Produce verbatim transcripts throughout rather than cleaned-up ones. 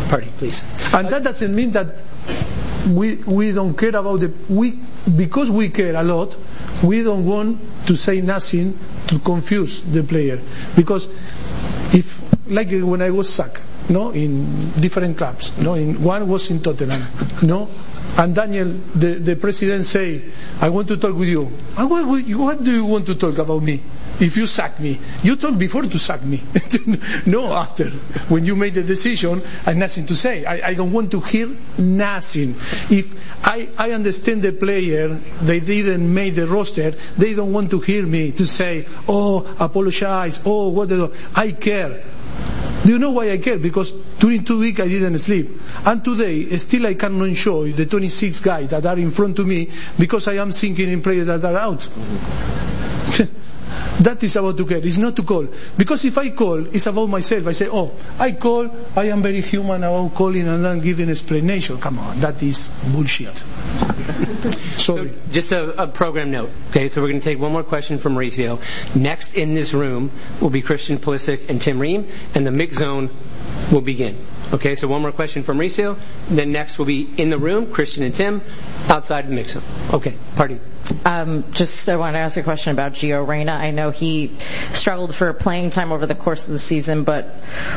Party, please. And that doesn't mean that we we don't care about the we because we care a lot. We don't want to say nothing to confuse the player, because if, like when I was sacked, no, in different clubs, no, in one was in Tottenham, no, and Daniel, the, the president say, I want to talk with you. And what, what do you want to talk about me? If you sack me, you talk before to sack me, no after. When you made the decision, I have nothing to say. I, I don't want to hear nothing. If I, I understand the player, they didn't make the roster, they don't want to hear me to say, oh, apologize, oh, what the, I care. Do you know why I care? Because during two weeks I didn't sleep. And today, still I cannot enjoy the twenty-six guys that are in front of me because I am thinking in players that are out. That is about to care. It's not to call. Because if I call, it's about myself. I say, oh, I call, I am very human about calling and then giving explanation. Come on, that is bullshit. Sorry. So just a, a program note. Okay, so we're going to take one more question from Mauricio. Next in this room will be Christian Pulisic and Tim Ream, and the mix zone will begin. Okay, so one more question from Mauricio. Then next will be in the room, Christian and Tim, outside the mix zone. Okay, Party. Um, just I want to ask a question about Gio Reyna. I know he struggled for playing time over the course of the season, but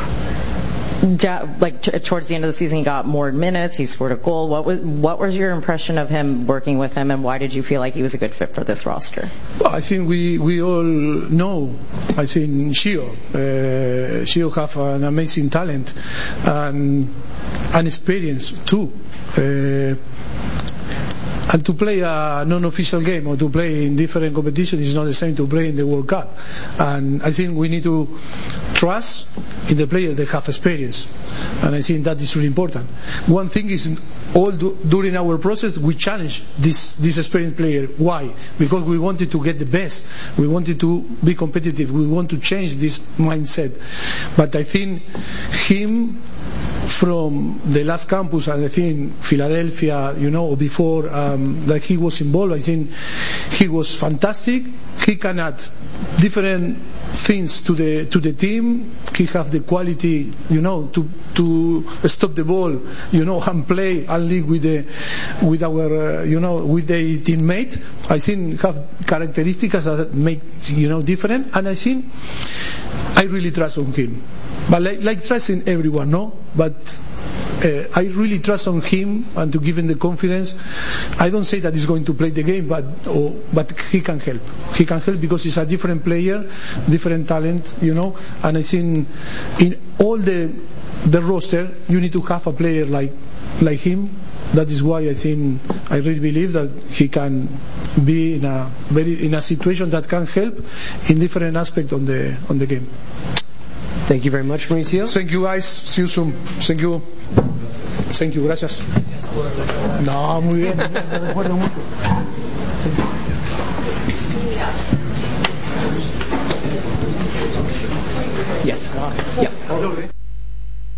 like t- towards the end of the season, he got more minutes. He scored a goal. What was what was your impression of him working with him, and why did you feel like he was a good fit for this roster? Well, I think we, we all know. I think Gio, uh, Gio have an amazing talent and and experience too. Uh, And to play a non-official game or to play in different competitions is not the same to play in the World Cup. And I think we need to trust in the players that have experience. And I think that is really important. One thing is, all do, during our process, we challenge this, this experienced player. Why? Because we wanted to get the best. We wanted to be competitive. We want to change this mindset. But I think him, from the last campus, and I think Philadelphia, you know, before um, that he was involved, I think he was fantastic. He can add different things to the to the team. He have the quality, you know, to to stop the ball, you know, and play and lead with the with our, uh, you know, with the teammate. I think have characteristics that make, you know, different, and I think I really trust on him. But like, like trusting everyone, no? But uh, I really trust on him and to give him the confidence. I don't say that he's going to play the game, but oh, but he can help. He can help because he's a different player, different talent, you know. And I think in all the the roster, you need to have a player like like him. That is why I think I really believe that he can be in a very in a situation that can help in different aspects on the on the game. Thank you very much, Mauricio. Thank you, guys. See you soon. Thank you. Thank you. Gracias. No, muy bien. Me recuerdo mucho.